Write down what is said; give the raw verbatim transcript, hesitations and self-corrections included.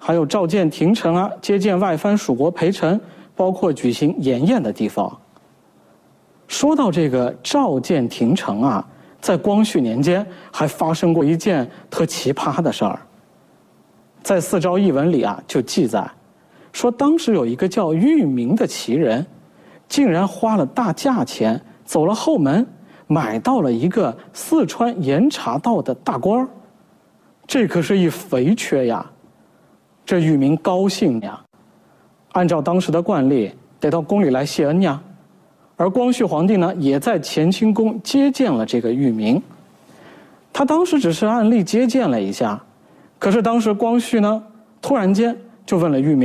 还有召见廷臣啊，接见外藩属国陪臣，包括举行筵宴的地方。说到这个召见廷臣啊，在光绪年间还发生过一件特奇葩的事儿。在《四诏译文》里啊，就记载说，当时有一个叫玉明的奇人，竟然花了大价钱走了后门，买到了一个四川盐茶道的大官儿，这可是一肥缺呀！这玉明高兴呀，按照当时的惯例，得到宫里来谢恩呀。而光绪皇帝呢，也在乾清宫接见了这个玉明。他当时只是按例接见了一下，可是当时光绪呢，突然间就问了玉明。